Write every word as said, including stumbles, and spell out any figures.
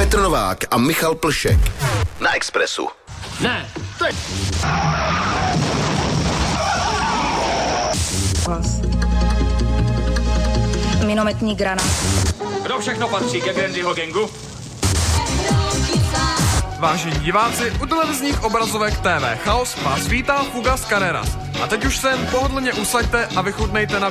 Petr Novák a Michal Plšek na Expressu. Ne, to je... Minometní granát. Kdo všechno patří ke Grandyho gangu? Vážení diváci, u televizních obrazovek T V Chaos vás vítá Fugas Carreras. A teď už se jen pohodlně usaďte a vychutnejte na